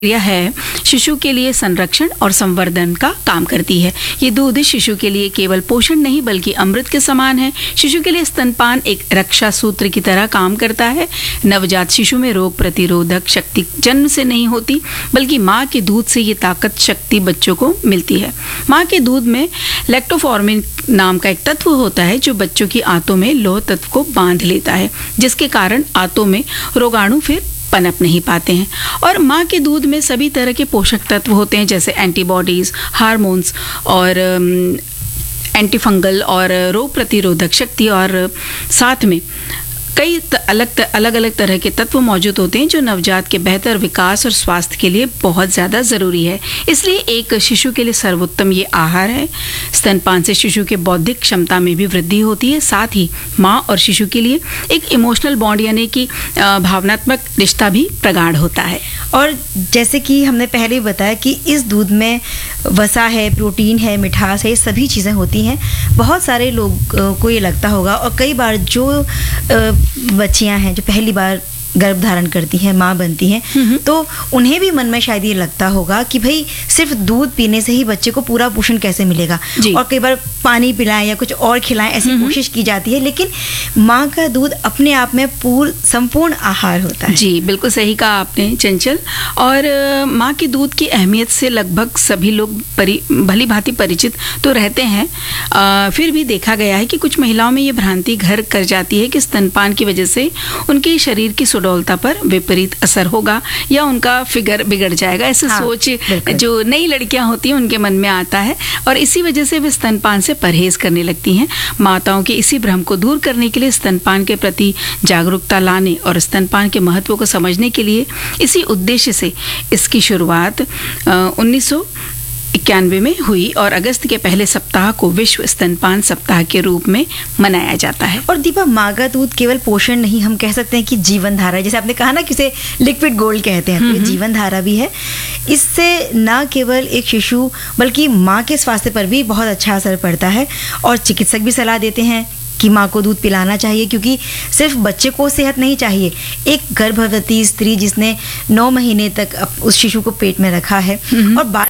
क्रिया है शिशु के लिए संरक्षण और संवर्धन का काम करती है। ये दूध शिशु के लिए केवल पोषण नहीं बल्कि अमृत के समान है। शिशु के लिए स्तनपान एक रक्षा सूत्र की तरह काम करता है। नवजात शिशु में रोग प्रतिरोधक शक्ति जन्म से नहीं होती बल्कि माँ के दूध से ये ताकत शक्ति बच्चों को मिलती है। माँ के दूध में लैक्टोफॉर्मिन नाम का एक तत्व होता है जो बच्चों की आंतों में लौह तत्व को बांध लेता है, जिसके कारण आंतों में रोगाणु फिर पनप नहीं पाते हैं। और माँ के दूध में सभी तरह के पोषक तत्व होते हैं जैसे एंटीबॉडीज, हार्मोन्स और एंटीफंगल और रोग प्रतिरोधक शक्ति, और साथ में कई अलग अलग तरह के तत्व मौजूद होते हैं जो नवजात के बेहतर विकास और स्वास्थ्य के लिए बहुत ज़्यादा ज़रूरी है। इसलिए एक शिशु के लिए सर्वोत्तम ये आहार है। स्तनपान से शिशु के बौद्धिक क्षमता में भी वृद्धि होती है। साथ ही माँ और शिशु के लिए एक इमोशनल बॉन्ड यानी कि भावनात्मक रिश्ता भी प्रगाढ़ होता है। और जैसे कि हमने पहले ही बताया कि इस दूध में वसा है, प्रोटीन है, मिठास है, ये सभी चीज़ें होती हैं। बहुत सारे लोग को ये लगता होगा, और कई बार जो बच्चियां हैं जो पहली बार गर्भ धारण करती हैं, माँ बनती हैं, तो उन्हें भी मन में शायद ये लगता होगा कि भाई सिर्फ दूध पीने से ही बच्चे को पूरा पोषण कैसे मिलेगा, और कई बार पानी पिलाएं या कुछ और खिलाएं ऐसी कोशिश की जाती है। लेकिन माँ का दूध अपने आप में संपूर्ण आहार होता है। जी बिल्कुल सही कहा आपने चंचल। और माँ के दूध की अहमियत से लगभग सभी लोग भली भांति परिचित तो रहते हैं। फिर भी देखा गया है कि कुछ महिलाओं में ये भ्रांति घर कर जाती है कि स्तनपान की वजह से उनके शरीर की सुडौलता पर विपरीत असर होगा या उनका फिगर बिगड़ जाएगा। ऐसे सोच जो नई लड़कियां होती हैं उनके मन में आता है, और इसी वजह से वे स्तनपान से परहेज करने लगती हैं। माताओं के इसी भ्रम को दूर करने के लिए, स्तनपान के प्रति जागरूकता लाने और स्तनपान के महत्व को समझने के लिए इसी उद्देश्य से इसकी शुरुआत 1991 में हुई और अगस्त के पहले सप्ताह को विश्व स्तनपान सप्ताह के रूप में मनाया जाता है। और दीपा, माँ का दूध केवल पोषण नहीं, हम कह सकते हैं कि जीवन धारा, जैसे आपने कहा ना कि इसे लिक्विड गोल्ड कहते हैं, तो जीवन धारा भी है। इससे न केवल एक शिशु बल्कि माँ के स्वास्थ्य पर भी बहुत अच्छा असर पड़ता है। और चिकित्सक भी सलाह देते हैं कि माँ को दूध पिलाना चाहिए, क्योंकि सिर्फ बच्चे को सेहत नहीं चाहिए, एक गर्भवती स्त्री जिसने 9 महीने तक उस शिशु को पेट में रखा है और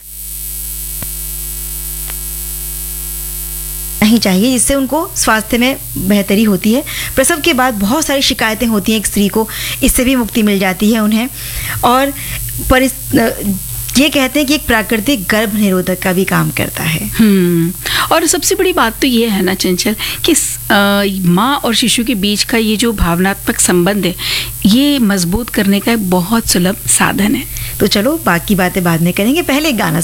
नहीं चाहिए, जिससे उनको स्वास्थ्य में बेहतरी होती है। प्रसव के बाद बहुत सारी शिकायतें होती हैं एक स्त्री को, इससे भी मुक्ति मिल जाती है उन्हें। और ये कहते हैं कि एक प्राकृतिक गर्भ निरोधक का भी काम करता है। और सबसे बड़ी बात तो ये है ना चंचल कि माँ और शिशु के बीच का ये जो भावनात्मक संबंध है, ये मजबूत करने का एक बहुत सुलभ साधन है। तो चलो बाकी बातें बाद में करेंगे, पहले गाना